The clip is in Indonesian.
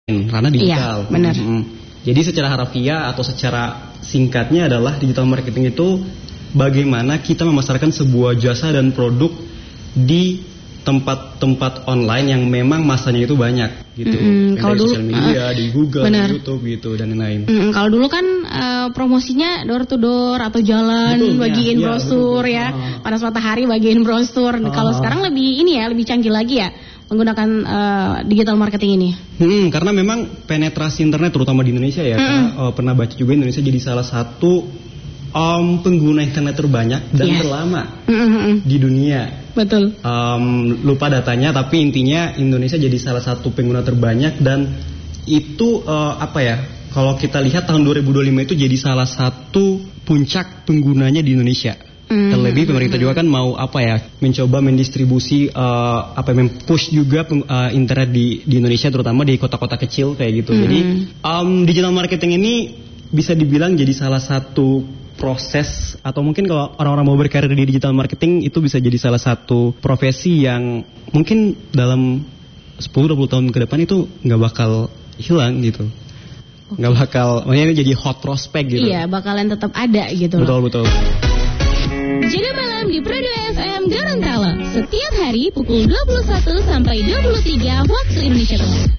ranah digital. Iya, benar. Jadi secara harfiah atau secara singkatnya adalah digital marketing itu bagaimana kita memasarkan sebuah jasa dan produk di tempat-tempat online yang memang masanya itu banyak gitu. Kalau dari dulu sosial media, di Google, bener. di YouTube gitu dan lain-lain. Kalau dulu kan promosinya door to door atau jalan, Betul, bagiin ya, brosur betul. ya. Pada suatu hari bagiin brosur. Kalau sekarang lebih lebih canggih lagi ya menggunakan digital marketing ini. Karena memang penetrasi internet terutama di Indonesia ya, karena pernah baca juga Indonesia jadi salah satu pengguna internet terbanyak dan terlama di dunia. Betul. Lupa datanya, tapi intinya Indonesia jadi salah satu pengguna terbanyak dan itu kalau kita lihat tahun 2025 itu jadi salah satu puncak penggunanya di Indonesia. Terlebih pemerintah juga kan mau mencoba mendistribusi push juga internet di Indonesia terutama di kota-kota kecil kayak gitu. Jadi digital marketing ini bisa dibilang jadi salah satu proses atau mungkin kalau orang-orang mau berkarir di digital marketing itu bisa jadi salah satu profesi yang mungkin dalam 10-20 tahun ke depan itu nggak bakal hilang gitu. Nggak bakal, makanya jadi hot prospect gitu. Iya, bakalan tetap ada gitu. Betul. Jaga malam di Prado FM Gorontalo setiap hari pukul 21 sampai 23 waktu Indonesia Barat.